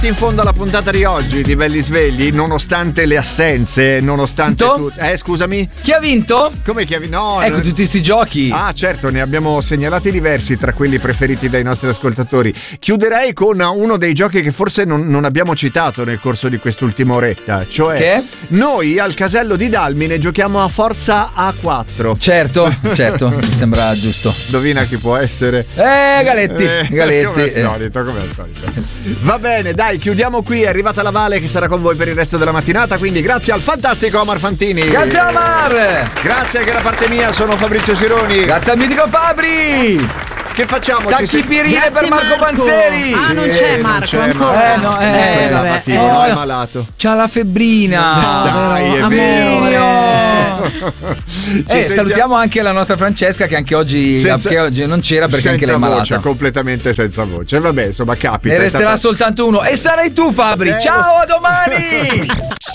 in fondo alla puntata di oggi di Belli Svegli, nonostante le assenze, nonostante tutto. Scusami? Chi ha vinto? Come chi ha vinto? No, ecco tutti sti giochi. Ah, certo, ne abbiamo segnalati diversi tra quelli preferiti dai nostri ascoltatori. Chiuderei con uno dei giochi che forse non abbiamo citato nel corso di quest'ultima oretta, cioè che? Noi al casello di Dalmine giochiamo a Forza A4. Certo, mi sembra giusto. Indovina chi può essere? Galetti. Come al solito. Va bene, dai, chiudiamo qui. È arrivata la Vale che sarà con voi per il resto della mattinata. Quindi grazie al fantastico Omar Fantini. Grazie Omar. Grazie anche da parte mia, sono Fabrizio Sironi. Grazie al mitico Fabri. Che facciamo? Tachipirine per Marco Panzeri. Ah, non c'è Marco ancora. No, è malato. C'ha la febbrina. Dai, è vero. Salutiamo anche la nostra Francesca che anche oggi non c'era perché anche lei è malata. Voce, completamente senza voce. Vabbè, insomma, capita. Ne resterà soltanto uno e sarai tu, Fabri. Ciao, a domani.